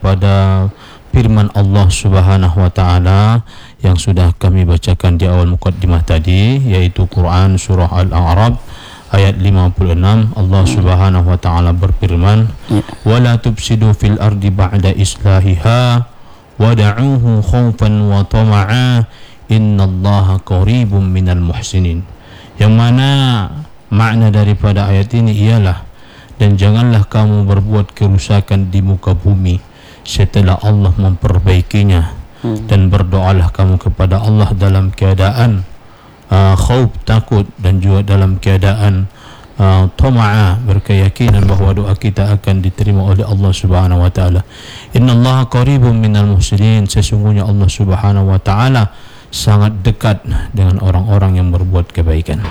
kepada firman Allah Subhanahu wa taala yang sudah kami bacakan di awal muqaddimah tadi, yaitu Quran surah Al-A'raf ayat 56. Allah Subhanahu wa taala berfirman, "Wala tufsidu fil ardi ba'da islahiha wad'uuhu khaufan wa tama'a innallaha qaribum minal muhsinin." Yang mana makna daripada ayat ini ialah, dan janganlah kamu berbuat kerusakan di muka bumi setelah Allah memperbaikinya, dan berdoalah kamu kepada Allah dalam keadaan khauf, takut, dan juga dalam keadaan tama'a, berkeyakinan bahawa doa kita akan diterima oleh Allah Subhanahu wa taala. Innallaha qaribum minal muhsinin, sesungguhnya Allah Subhanahu wa taala sangat dekat dengan orang-orang yang berbuat kebaikan.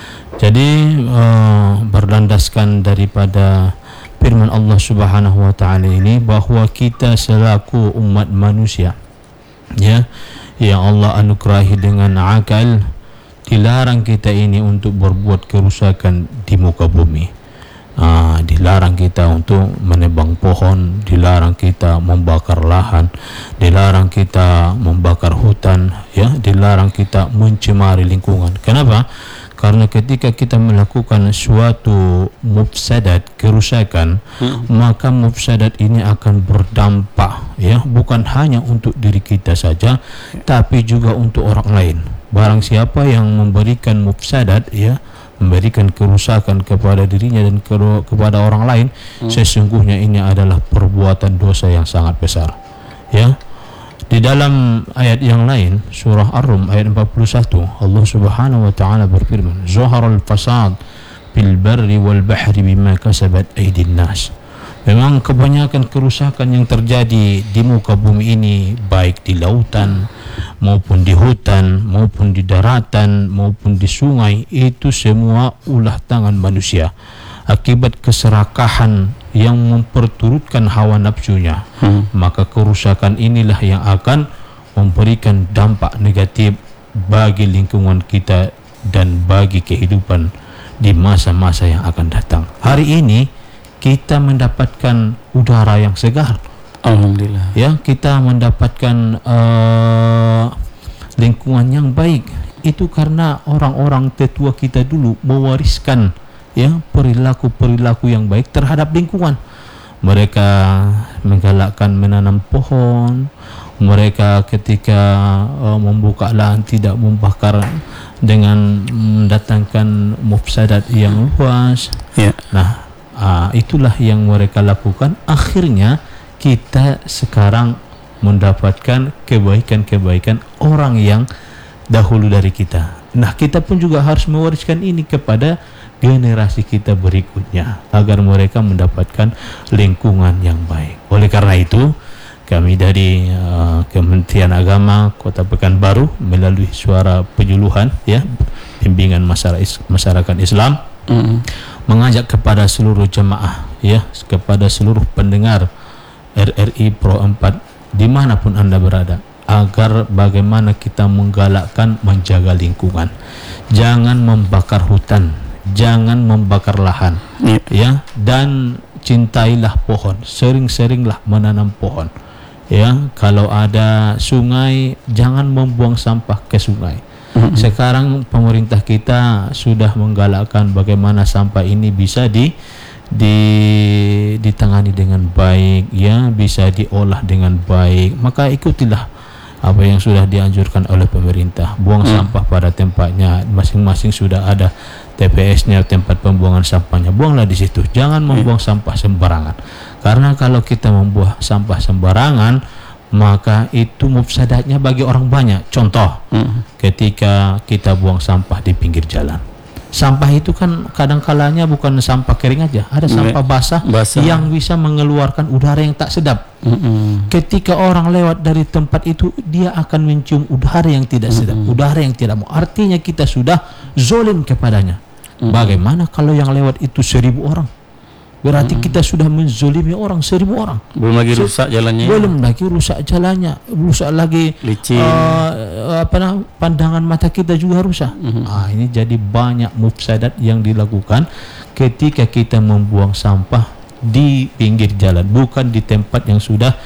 Jadi berlandaskan daripada firman Allah Subhanahu wa taala ini, bahawa kita selaku umat manusia, ya, yang Allah anugerahi dengan akal, dilarang kita ini untuk berbuat kerusakan di muka bumi. Dilarang kita untuk menebang pohon, dilarang kita membakar lahan, dilarang kita membakar hutan, ya, dilarang kita mencemari lingkungan. Kenapa? Karena ketika kita melakukan suatu mufsadat, kerusakan, maka mufsadat ini akan berdampak, ya, bukan hanya untuk diri kita saja, tapi juga untuk orang lain. Barang siapa yang memberikan mufsadat, ya, memberikan kerusakan kepada dirinya dan kepada orang lain, sesungguhnya ini adalah perbuatan dosa yang sangat besar, ya. Di dalam ayat yang lain, surah Ar-Rum ayat 41, Allah Subhanahu wa taala berfirman, "Zaharal fasad fil barri wal bahri bima kasabat aydin nas." Memang kebanyakan kerusakan yang terjadi di muka bumi ini, baik di lautan maupun di hutan maupun di daratan maupun di sungai, itu semua ulah tangan manusia akibat keserakahan yang memperturutkan hawa nafsunya. Maka kerusakan inilah yang akan memberikan dampak negatif bagi lingkungan kita dan bagi kehidupan di masa-masa yang akan datang. Hari ini kita mendapatkan udara yang segar, alhamdulillah, ya, kita mendapatkan lingkungan yang baik. Itu karena orang-orang tetua kita dulu mewariskan, ya, perilaku-perilaku yang baik terhadap lingkungan. Mereka menggalakkan menanam pohon, mereka ketika membuka lahan tidak membakar dengan mendatangkan mufsadat yang luas, ya. Nah, itulah yang mereka lakukan. Akhirnya kita sekarang mendapatkan kebaikan-kebaikan orang yang dahulu dari kita. Nah, kita pun juga harus mewariskan ini kepada generasi kita berikutnya agar mereka mendapatkan lingkungan yang baik. Oleh karena itu, kami dari Kementerian Agama Kota Pekanbaru melalui Suara Penyuluhan, ya, bimbingan masyarakat Islam, mengajak kepada seluruh jemaah, ya, kepada seluruh pendengar RRI Pro 4 dimanapun Anda berada, agar bagaimana kita menggalakkan menjaga lingkungan. Jangan membakar hutan, jangan membakar lahan, ya, dan cintailah pohon, sering-seringlah menanam pohon, ya. Kalau ada sungai, jangan membuang sampah ke sungai. Sekarang pemerintah kita sudah menggalakkan bagaimana sampah ini bisa ditangani dengan baik, ya, bisa diolah dengan baik. Maka ikutilah apa yang sudah dianjurkan oleh pemerintah. Buang sampah pada tempatnya, masing-masing sudah ada TPS-nya, tempat pembuangan sampahnya. Buanglah di situ. Jangan membuang sampah sembarangan. Karena kalau kita membuang sampah sembarangan, maka itu mufsadatnya bagi orang banyak. Contoh, ketika kita buang sampah di pinggir jalan, sampah itu kan kadang-kalanya bukan sampah kering aja, ada sampah basah yang bisa mengeluarkan udara yang tak sedap. Ketika orang lewat dari tempat itu, dia akan mencium udara yang tidak sedap, udara yang tidak mau. Artinya kita sudah zolim kepadanya. Bagaimana kalau yang lewat itu 1000 orang? Berarti kita sudah menzolimi orang 1000 orang. Belum lagi rusak jalannya. Belum lagi rusak jalannya, rusak lagi pandangan mata kita juga rusak. Ini jadi banyak mufsadat yang dilakukan ketika kita membuang sampah di pinggir jalan, bukan di tempat yang sudah